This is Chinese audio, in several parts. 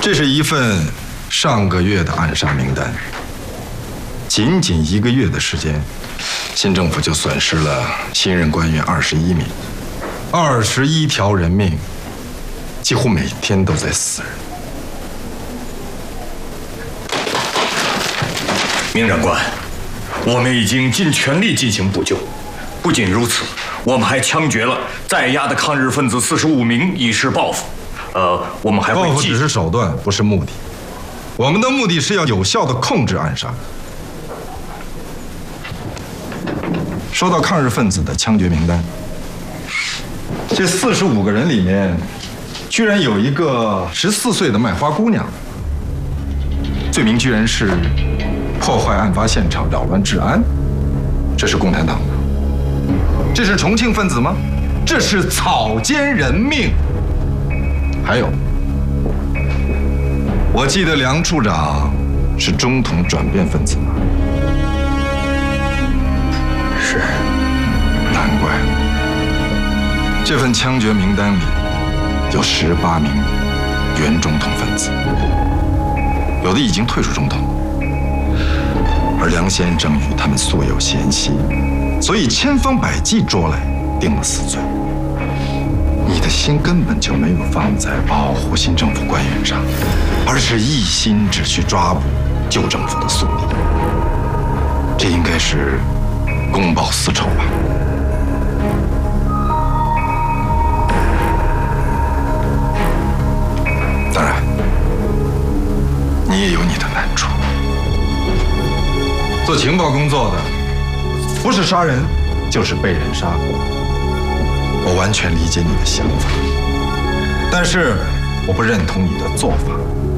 这是一份上个月的暗杀名单。仅仅1个月的时间，新政府就损失了新任官员21名，21条人命，几乎每天都在死人。 明长官，我们已经尽全力进行补救。不仅如此，我们还枪决了在押的抗日分子45名，以示报复。我们还会报复只是手段，不是目的。我们的目的是要有效地控制暗杀。说到抗日分子的枪决名单，这45个人里面，居然有一个14岁的卖花姑娘，罪名居然是破坏案发现场、扰乱治安。这是共产党的？这是重庆分子吗？这是草菅人命。还有，我记得梁处长是中统转变分子吗？ 是。 难怪，这份枪决名单里有18名原中统分子，有的已经退出中统，而梁先生与他们素有嫌隙，所以千方百计捉来定了死罪。你的心根本就没有放在保护新政府官员上，而是一心只去抓捕旧政府的宿敌。这应该是公报私仇吧？当然，你也有你的难处。做情报工作的，不是杀人，就是被人杀。我完全理解你的想法，但是我不认同你的做法。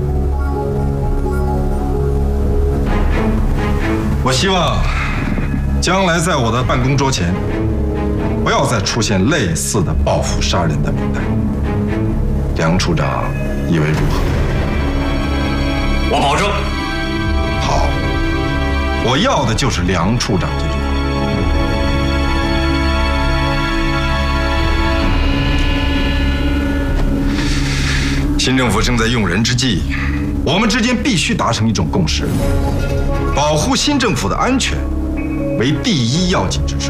我希望将来在我的办公桌前，不要再出现类似的报复杀人的名单。梁处长以为如何？ 我保证。 好，我要的就是梁处长这句话。新政府正在用人之际，我们之间必须达成一种共识，保护新政府的安全为第一要紧之事。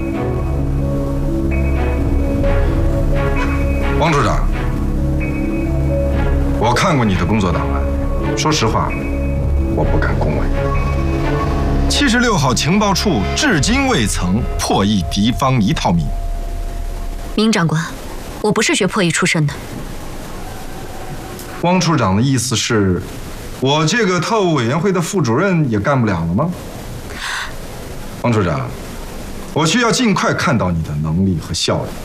汪处长，我看过你的工作档案，说实话，我不敢恭维。76号情报处至今未曾破译敌方一套密码。 明长官，我不是学破译出身的。 汪处长的意思是，我这个特务委员会的副主任也干不了了吗？汪处长，我需要尽快看到你的能力和效率。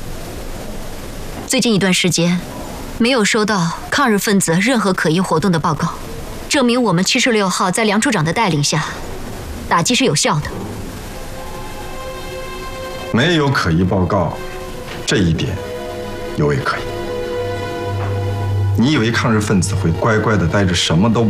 最近一段时间，没有收到抗日分子任何可疑活动的报告，证明我们76号在梁处长的带领下，打击是有效的。 没有可疑报告，这一点尤为可疑。你以为抗日分子会乖乖地待着，什么都